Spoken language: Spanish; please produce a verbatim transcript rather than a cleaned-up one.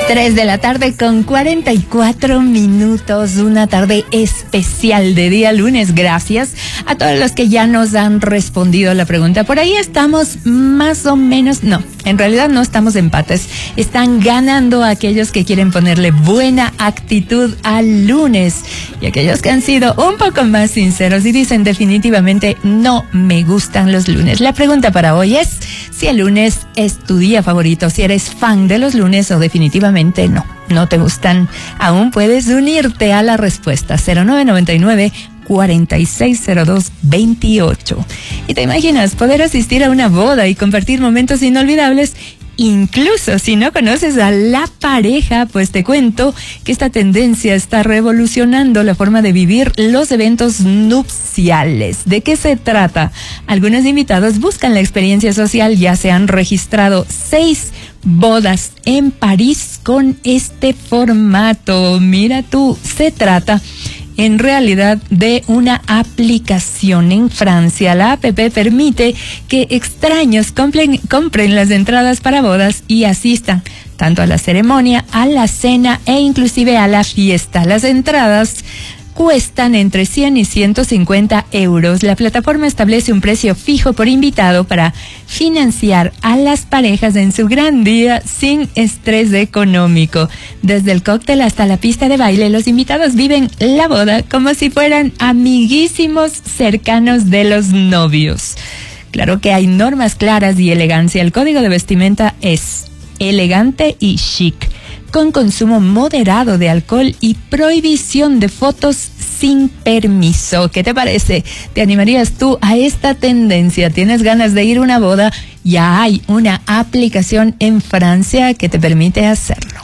Tres de la tarde con cuarenta y cuatro minutos, una tarde especial de día lunes. Gracias a todos los que ya nos han respondido a la pregunta. Por ahí estamos más o menos, no, en realidad no estamos empates. Están ganando aquellos que quieren ponerle buena actitud al lunes y aquellos que han sido un poco más sinceros y dicen definitivamente no me gustan los lunes. La pregunta para hoy es si el lunes es tu día favorito, si eres fan de los lunes o definitivamente no, no te gustan. Aún puedes unirte a la respuesta cero nueve nueve nueve, cuarenta y seis cero dos, veintiocho. ¿Y te imaginas poder asistir a una boda y compartir momentos inolvidables? Incluso si no conoces a la pareja, pues te cuento que esta tendencia está revolucionando la forma de vivir los eventos nupciales. ¿De qué se trata? Algunos invitados buscan la experiencia social, ya se han registrado seis bodas en París con este formato. Mira tú, se trata en realidad de una aplicación en Francia. La app permite que extraños compren, compren las entradas para bodas y asistan tanto a la ceremonia, a la cena e inclusive a la fiesta. Las entradas cuestan entre cien y ciento cincuenta euros. La plataforma establece un precio fijo por invitado para financiar a las parejas en su gran día sin estrés económico. Desde el cóctel hasta la pista de baile, los invitados viven la boda como si fueran amiguísimos cercanos de los novios. Claro que hay normas claras y elegancia. El código de vestimenta es elegante y chic, con consumo moderado de alcohol y prohibición de fotos sin permiso. ¿Qué te parece? ¿Te animarías tú a esta tendencia? ¿Tienes ganas de ir a una boda? Ya hay una aplicación en Francia que te permite hacerlo.